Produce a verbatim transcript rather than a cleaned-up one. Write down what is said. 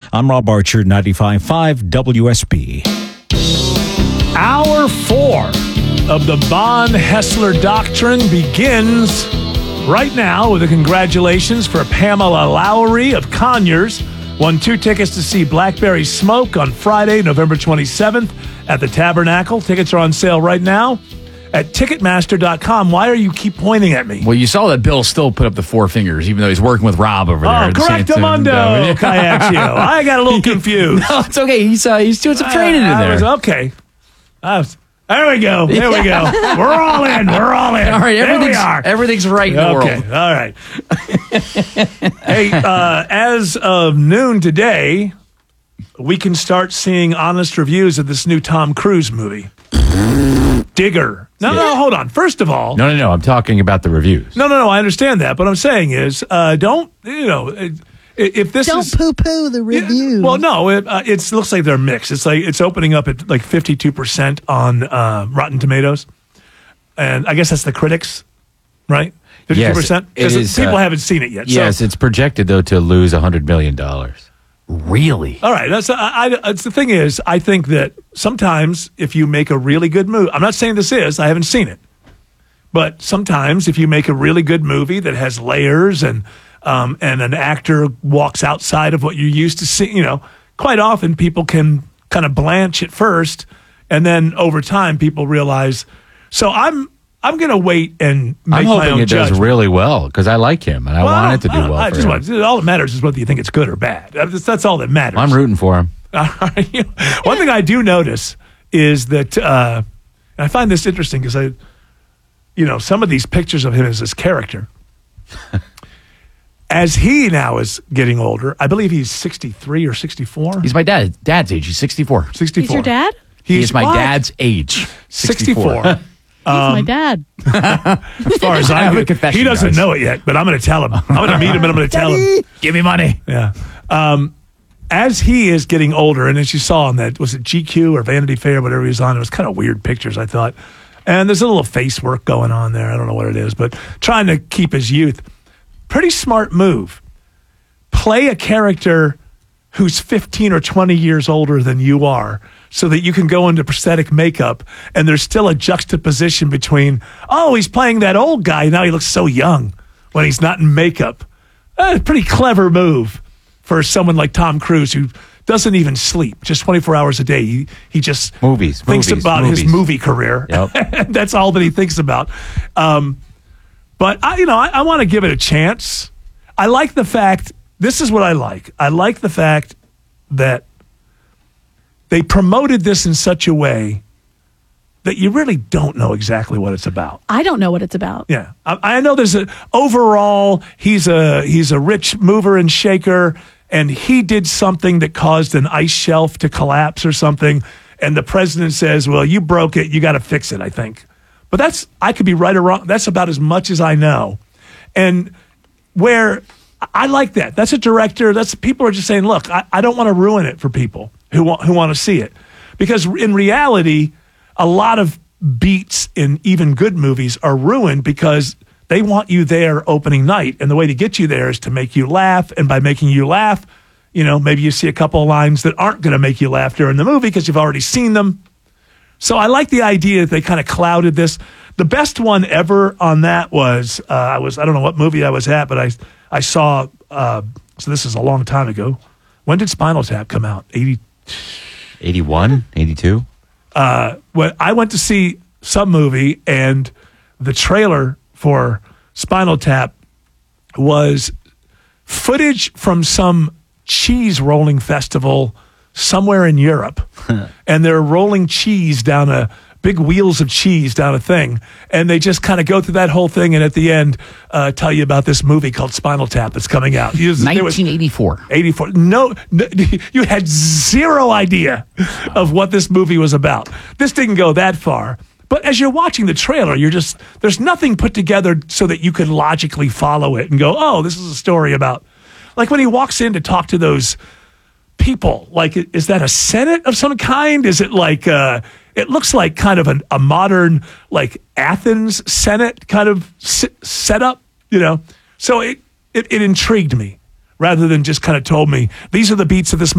I'm Rob Archer, ninety-five point five W S B. Hour four of the Von Hessler Doctrine begins right now with a congratulations for Pamela Lowry of Conyers. Won two tickets to see Blackberry Smoke on Friday, November twenty-seventh at the Tabernacle. Tickets are on sale right now at Ticketmaster dot com. Why are you keep pointing at me? Well, you saw that Bill still put up the four fingers, even though he's working with Rob over there. Oh, correctamundo, Kayakcio. I got a little confused. No, it's okay. He's uh, he's doing some training I, I in there. Was, okay. I was, there we go. There we go. We're all in. We're all in. All right, there everything's, we are. everything's right in the okay. world. All right. Hey, uh, as of noon today, we can start seeing honest reviews of this new Tom Cruise movie, Digger. No, no, hold on. First of all, No, no, no. I'm talking about the reviews. no, no, no. I understand that, but what I'm saying is, uh, don't you know? It, If this Don't is, poo-poo the review. Well, no, it uh, it's, looks like they're mixed. It's like it's opening up at like fifty-two percent on uh, Rotten Tomatoes, and I guess that's the critics, right? fifty-two percent Yes, it because is, people uh, haven't seen it yet. Yes, so. it's projected, though, to lose one hundred million dollars. Really? All right. That's I, I, it's the thing is, I think that sometimes if you make a really good movie, I'm not saying this is, I haven't seen it, but sometimes if you make a really good movie that has layers and um, and an actor walks outside of what you're used to seeing, you know, quite often people can kind of blanch at first, and then over time people realize. So I'm I'm going to wait and make I'm my hoping own it does judgment. really well because I like him and I Well, want it to I do don't- well. I for just him. want, all that matters is whether you think it's good or bad. That's, that's all that matters. I'm rooting for him. One thing I do notice is that uh, and I find this interesting because I, you know, some of these pictures of him as his character, as he now is getting older, I believe he's sixty-three or sixty-four. He's my dad. Dad's age. He's sixty-four. sixty-four. He's your dad? He He's is my what? dad's age. sixty-four. He's my dad. As far as I have a know, confession, he doesn't guys. know it yet, but I'm going to tell him. I'm going to meet him and I'm going to tell him. Give me money. Yeah. Um, as he is getting older, and as you saw on that, was it G Q or Vanity Fair, whatever he was on, it was kind of weird pictures, I thought. And there's a little face work going on there. I don't know what it is, but trying to keep his youth. Pretty smart move. Play a character who's fifteen or twenty years older than you are so that you can go into prosthetic makeup and there's still a juxtaposition between, oh, he's playing that old guy. Now he looks so young when he's not in makeup. Uh, pretty clever move for someone like Tom Cruise who doesn't even sleep, just twenty-four hours a day. He, he just Movies, thinks movies, about his movies. movie career. Yep. That's all that he thinks about. Um, but, I, you know, I, I want to give it a chance. I like the fact, this is what I like. I like the fact that they promoted this in such a way that you really don't know exactly what it's about. I don't know what it's about. Yeah, I, I know there's a overall he's a he's a rich mover and shaker, and he did something that caused an ice shelf to collapse or something, and the president says, "Well, you broke it, you got to fix it." I think, but that's I could be right or wrong. That's about as much as I know, and where I like that. That's a director. That's people are just saying, "Look, I, I don't want to ruin it for people who want who want to see it," because in reality, a lot of beats in even good movies are ruined because they want you there opening night. And the way to get you there is to make you laugh. And by making you laugh, you know, maybe you see a couple of lines that aren't going to make you laugh during the movie because you've already seen them. So I like the idea that they kind of clouded this. The best one ever on that was, uh, I was, I don't know what movie I was at, but I, I saw, uh, so this is a long time ago. When did Spinal Tap come out? eighty eighty-one, eighty-two Uh, when I went to see some movie and the trailer for Spinal Tap was footage from some cheese rolling festival somewhere in Europe. And they're rolling cheese down a big wheels of cheese down a thing. And they just kind of go through that whole thing. And at the end, uh, tell you about this movie called Spinal Tap that's coming out. You- there was- nineteen eighty-four. eighty-four. No, no, you had zero idea of what this movie was about. This didn't go that far. But as you're watching the trailer, you're just, there's nothing put together so that you could logically follow it and go, oh, this is a story about, like when he walks in to talk to those people, like, is that a Senate of some kind? Is it like, uh, it looks like kind of an, a modern, like Athens Senate kind of s- setup, you know? So it, it, it intrigued me rather than just kind of told me, these are the beats of this